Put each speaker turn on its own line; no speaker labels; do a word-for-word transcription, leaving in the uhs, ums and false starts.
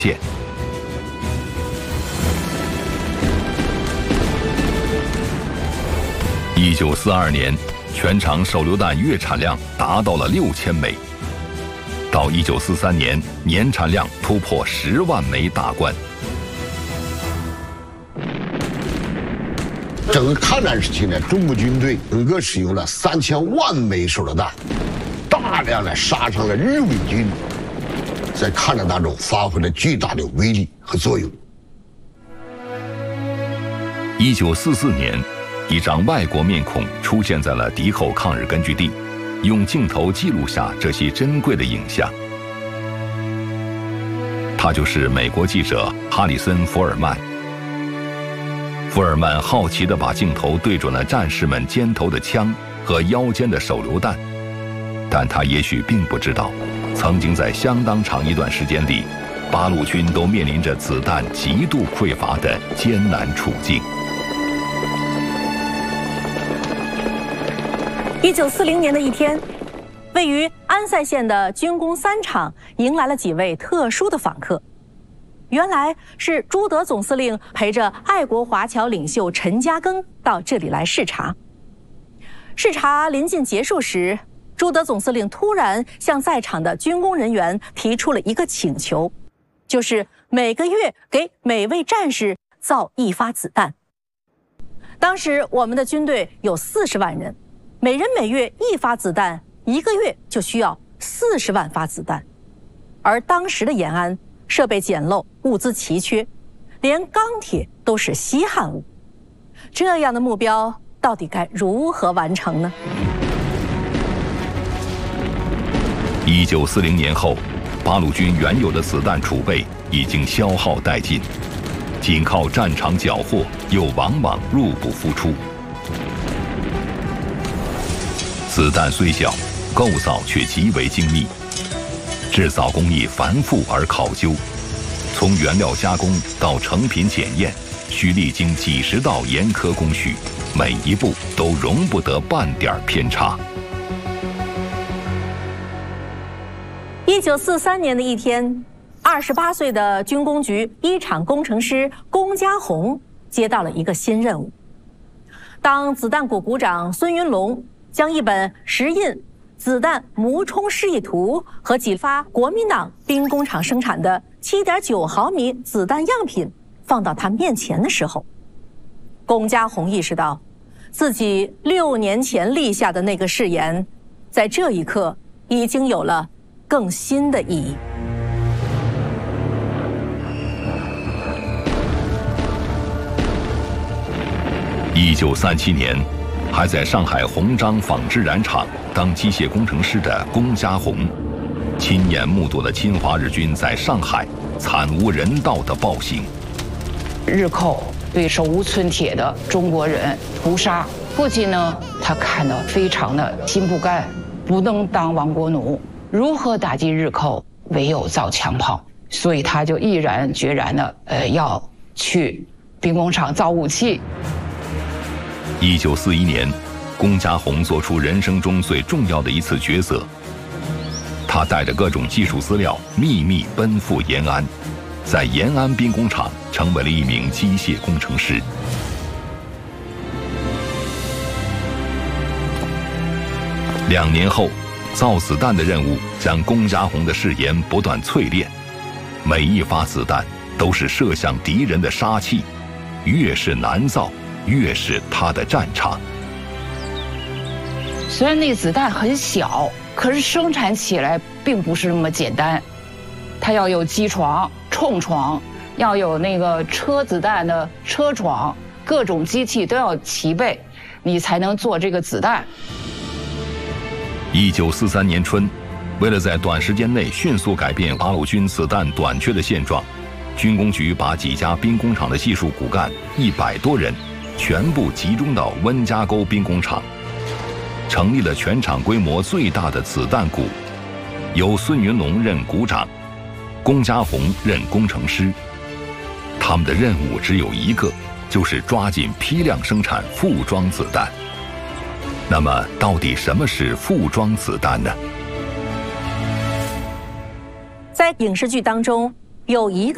见。一九四二年，全场手榴弹月产量达到了六千枚。到一九四三年，年产量突破十万枚大关。
整个抗战时期呢，中国军队整个使用了三千万枚手榴弹，大量的杀伤了日伪军，在抗战当中发挥了巨大的威力和作用。
一九四四年，一张外国面孔出现在了敌后抗日根据地，用镜头记录下这些珍贵的影像。他就是美国记者哈里森·福尔曼。福尔曼好奇地把镜头对准了战士们肩头的枪和腰间的手榴弹，但他也许并不知道，曾经在相当长一段时间里，八路军都面临着子弹极度匮乏的艰难处境。
一九四零年的一天，位于安塞县的军工三厂迎来了几位特殊的访客。原来是朱德总司令陪着爱国华侨领袖陈嘉庚到这里来视察。视察临近结束时，朱德总司令突然向在场的军工人员提出了一个请求，就是每个月给每位战士造一发子弹。当时我们的军队有四十万人，每人每月一发子弹，一个月就需要四十万发子弹。而当时的延安设备简陋，物资奇缺，连钢铁都是稀罕物。这样的目标到底该如何完成呢？
一九四零年后，八路军原有的子弹储备已经消耗殆尽，仅靠战场缴获又往往入不敷出。子弹虽小，构造却极为精密，制造工艺繁复而考究，从原料加工到成品检验，需历经几十道严苛工序，每一步都容不得半点偏差。
一九四三年的一天，二十八岁的军工局一厂工程师龚家宏接到了一个新任务。当子弹股股长孙云龙将一本石印子弹模充示意图和几发国民党兵工厂生产的 七点九毫米子弹样品放到他面前的时候，龚家宏意识到自己六年前立下的那个誓言，在这一刻已经有了更新的意义。
一九三七年，还在上海鸿章纺织染厂当机械工程师的龚家宏，亲眼目睹了侵华日军在上海惨无人道的暴行。
日寇对手无寸铁的中国人屠杀，父亲呢，他看得非常的心不甘，不能当亡国奴。如何打击日寇？唯有造枪炮，所以他就毅然决然的呃要去兵工厂造武器。
一九四一年，龚家宏做出人生中最重要的一次抉择，他带着各种技术资料秘密奔赴延安，在延安兵工厂成为了一名机械工程师。两年后，造子弹的任务将龚家宏的誓言不断淬炼，每一发子弹都是射向敌人的杀器，越是难造，越是他的战场。
虽然那子弹很小，可是生产起来并不是那么简单，它要有机床、冲床，要有那个车子弹的车床，各种机器都要齐备，你才能做这个子弹。
一九四三年春，为了在短时间内迅速改变八路军子弹短缺的现状，军工局把几家兵工厂的技术骨干一百多人全部集中到温家沟兵工厂，成立了全厂规模最大的子弹股，由孙云龙任股长，龚家宏任工程师。他们的任务只有一个，就是抓紧批量生产副装子弹。那么，到底什么是副装子弹呢？
在影视剧当中，有一个